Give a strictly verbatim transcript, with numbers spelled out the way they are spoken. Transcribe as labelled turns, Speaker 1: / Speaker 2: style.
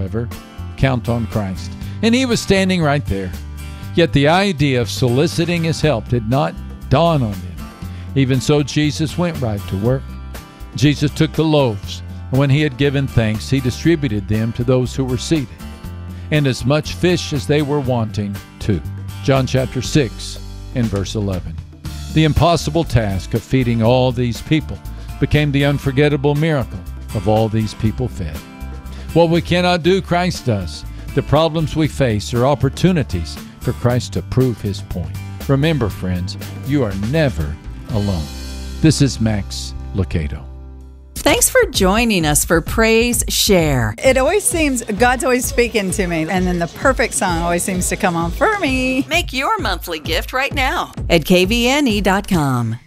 Speaker 1: however, count on Christ. And he was standing right there. Yet the idea of soliciting his help did not dawn on them. Even so, Jesus went right to work. Jesus took the loaves, and when he had given thanks, he distributed them to those who were seated, and as much fish as they were wanting, too. John chapter six and verse eleven. The impossible task of feeding all these people became the unforgettable miracle of all these people fed. What we cannot do, Christ does. The problems we face are opportunities for Christ to prove his point. Remember, friends, you are never alone. This is Max Lucado.
Speaker 2: Thanks for joining us for Praise Share.
Speaker 3: It always seems God's always speaking to me, and then the perfect song always seems to come on for me.
Speaker 2: Make your monthly gift right now at K V N E dot com.